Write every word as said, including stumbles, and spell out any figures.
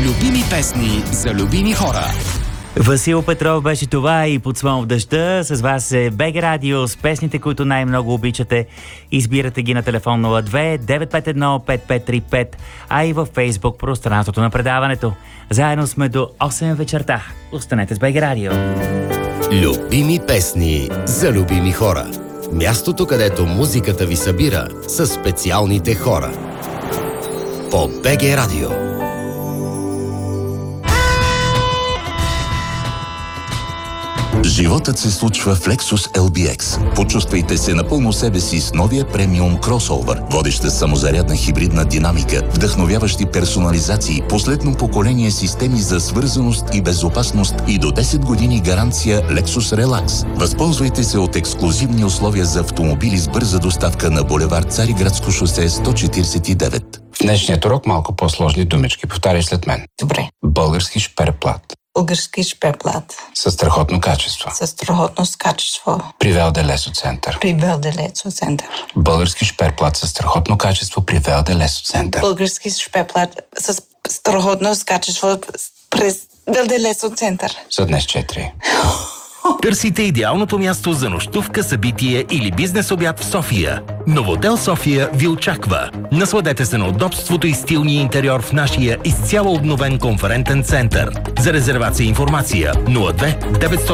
Любими песни за любими хора. Васил Петров беше това и Под слон в дъжда. С вас е БГ Радио с песните, които най-много обичате. Избирате ги на телефон нула две девет пет едно пет пет три пет, а и във Фейсбук пространството на предаването. Заедно сме до осем вечерта. Останете с БГ Радио. Любими песни за любими хора. Мястото, където музиката ви събира със специалните хора. По БГ Радио. Животът се случва в Lexus ел би екс. Почувствайте се напълно себе си с новия премиум кросовър. Водеща самозарядна хибридна динамика, вдъхновяващи персонализации, последно поколение системи за свързаност и безопасност и до десет години гаранция Lexus Relax. Възползвайте се от ексклузивни условия за автомобили с бърза доставка на булевард Цариградско шосе сто четиридесет и девет. В днешният урок малко по-сложни думички. Повтаряй след мен. Добре. Български шперплат. Български шперплат. Със страхотно качество. Със страхотно качество. При Велде Лесо Център. При Велде Лесо Център. Български шперплат със страхотно качество при Велде Лесо Център. Български шперплат с страхотно качество през Велде Лесо Център. За днес четири. Търсите идеалното място за нощувка, събитие или бизнес обяд в София. Новотел София ви очаква. Насладете се на удобството и стилния интериор в нашия изцяло обновен конферентен център. За резервация и информация нула две девет